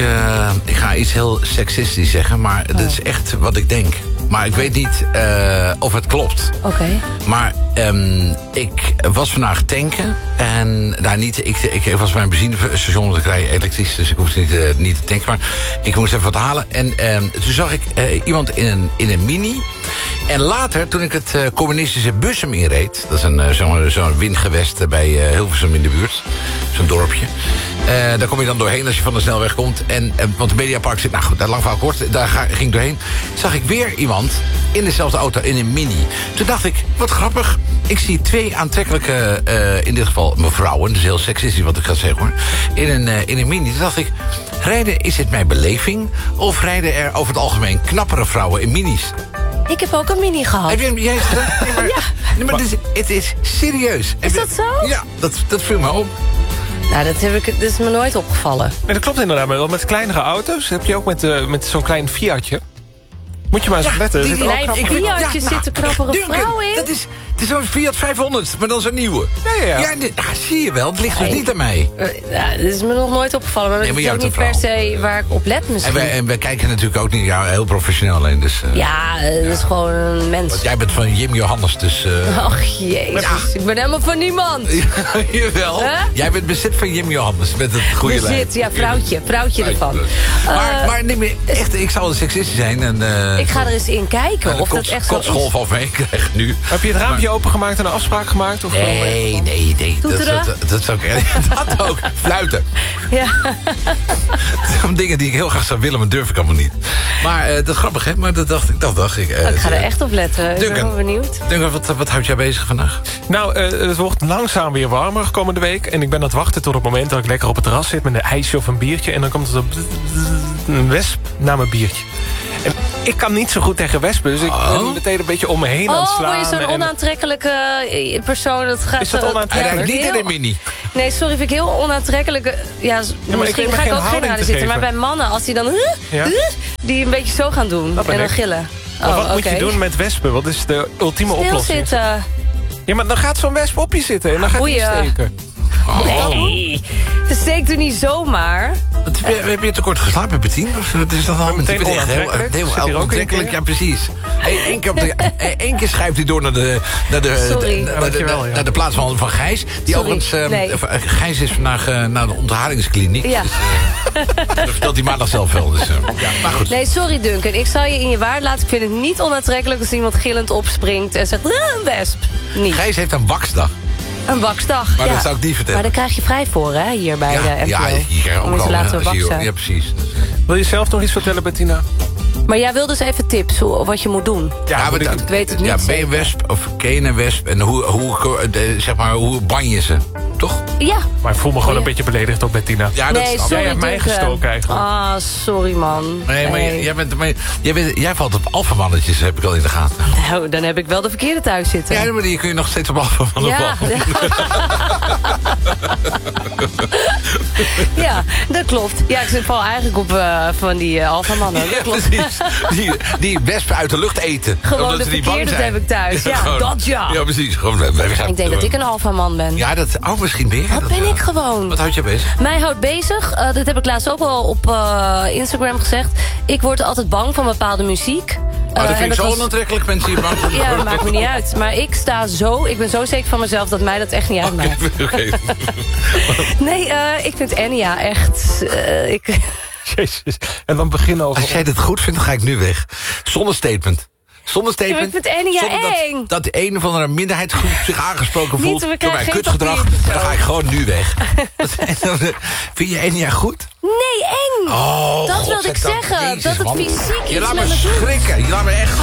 ik ga iets heel seksistisch zeggen, maar dat is echt wat ik denk. Maar ik weet niet of het klopt. Oké. Maar ik was vandaag tanken. En daar niet, ik was bij een benzinestation, want ik rij elektrisch, dus ik hoefde niet te tanken. Maar ik moest even wat halen. En toen zag ik iemand in een mini. En later, toen ik het communistische Bussum inreed, dat is zo'n windgewest bij Hilversum in de buurt. Zo'n dorpje. Daar kom je dan doorheen als je van de snelweg komt. Want de Mediapark zit, nou goed, daar lang verhaal kort. Daar ging ik doorheen. Zag ik weer iemand in dezelfde auto, in een mini. Toen dacht ik, wat grappig. Ik zie 2 aantrekkelijke, in dit geval mevrouwen. Dus heel seksistisch wat ik ga zeggen hoor. In een mini. Toen dacht ik, rijden, is het mijn beleving? Of rijden er over het algemeen knappere vrouwen in minis? Ik heb ook een mini gehad. Heb jij het gedaan? Nee, Ja. Nee, maar het is serieus. Is dat zo? Ja, dat viel me op. Nou, dat is me nooit opgevallen. Nee, dat klopt inderdaad. Maar wel met kleinere auto's heb je ook met zo'n klein Fiatje. Moet je maar eens letten. Die kleine Fiatjes zitten knappere vrouwen in. Het is zo'n Fiat 500, maar dan zo'n nieuwe. Ja. Zie je wel, het ligt dus niet aan mij. Dat is me nog nooit opgevallen. Maar dat is ook niet per se waar ik op let misschien. En we kijken natuurlijk ook niet heel professioneel alleen. Dus, ja, dat is gewoon een mens. Want jij bent van Jim Johannes, dus... Ach, jezus. Ja. Ik ben helemaal van niemand. Jawel. Jij bent bezit van Jim Johannes, met het goede lijn. Bezit, ja, vrouwtje ervan. Maar nee, maar echt, ik zal een seksistisch zijn. En, ik ga er eens in kijken of dat echt zo is. Kotsgolf al meekrijg nu. Heb je het raampje opengemaakt en een afspraak gemaakt? Of Nee. Dat zou ik dat ook. Fluiten. Ja. Dat zijn dingen die ik heel graag zou willen, maar durf ik allemaal niet. Maar dat is grappig, hè? Maar dat dacht ik. Ik ga er echt op letten. Ik ben wel benieuwd. Duncan, wat houdt jij bezig vandaag? Nou, het wordt langzaam weer warmer komende week. En ik ben aan het wachten tot het moment dat ik lekker op het terras zit... met een ijsje of een biertje. En dan komt er een wesp naar mijn biertje. En ik kan niet zo goed tegen wespen, dus ik ben meteen een beetje om me heen aan het slaan. Word je zo'n onaantrekkelijke persoon? Dat gaat is dat onaantrekkelijk? Hij rijdt niet in een mini. Nee, sorry, vind ik heel onaantrekkelijk. Ja, misschien ga ik ook geen raden zitten. Maar bij mannen, als die dan... die een beetje zo gaan doen en dan gillen. Maar wat moet je doen met wespen? Wat is de ultieme oplossing? Stilzitten. Ja, maar dan gaat zo'n wesp op je zitten en dan gaat hij steken. Nee, het steekt er niet zomaar. Heb je te kort geslapen, Bettien? Is dat al meteen heel onaantrekkelijk? Ja, precies. Eén keer schuift hij door naar de plaats van Gijs. Die overigens... Gijs is vandaag naar de ontharingskliniek. Ja. Dus, dat vertelt hij maandag zelf wel. Dus, maar goed. Nee, sorry Duncan. Ik zal je in je waarde laten. Ik vind het niet onaantrekkelijk als iemand gillend opspringt en zegt... een wesp. Niet. Gijs heeft een waksdag. Een waksdag, maar dat zou ik niet vertellen. Maar daar krijg je vrij voor, hè, hier bij de FBO. Ja, hier ook al. Laten waksen. Ja, precies. Wil je zelf nog iets vertellen, Bettina? Maar jij wil dus even tips wat je moet doen. Ja, maar ik weet het niet. Ja, ben je wesp of ken je een wesp? En hoe ban je ze? Toch? Ja. Maar ik voel me gewoon een beetje beledigd op Bettina. Ja, nee, sorry, jij hebt mij gestoken eigenlijk. Ah, sorry man. Nee, maar jij valt op alfamannetjes, heb ik al in de gaten. Nou, dan heb ik wel de verkeerde thuis zitten. Ja, maar die kun je nog steeds op alfamannen vallen. Ja, dat klopt. Ja, ik val eigenlijk op van die alfamannen. Ja, precies. Die wespen uit de lucht eten. Gewoon de verkeerde heb ik thuis. Ja, dat ja. Ja, precies. Ik denk dat ik een alfaman ben. Ja, misschien ben je dat. Ben ik gewoon. Wat houdt je bezig? Mij houdt bezig, dat heb ik laatst ook wel op Instagram gezegd. Ik word altijd bang van bepaalde muziek. Dat vind ik zo onaantrekkelijk, mensen hier bang voor. Ja, dat maakt me niet uit. Maar ik ben zo zeker van mezelf dat mij dat echt niet uitmaakt. Okay. Nee, ik vind Enya echt... Jezus. En dan beginnen over... Als jij dit goed vindt, dan ga ik nu weg. Zonder statement. Zonder statement. Ja, ik vind Enya eng. Dat de een of andere minderheidsgroep zich aangesproken voelt door mijn kutgedrag. Dan ga ik gewoon nu weg. Vind je Enya goed? Nee, eng. Oh, dat wilde ik zeggen. Jezus, dat het man. fysiek Je iets laat met me me schrikken. Je laat me echt